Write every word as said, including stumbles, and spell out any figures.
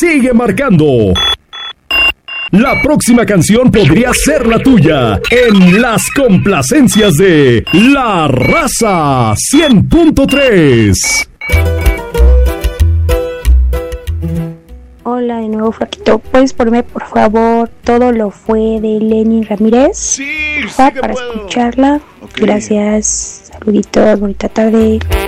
sigue marcando. La próxima canción podría ser la tuya en las complacencias de La Raza cien punto tres. Hola de nuevo, Flaquito. ¿Puedes ponerme, por favor, Todo lo fue de Lenny Ramírez? Sí, Porfa, sí que para puedo. escucharla. Okay. Gracias. Saluditos, bonita tarde.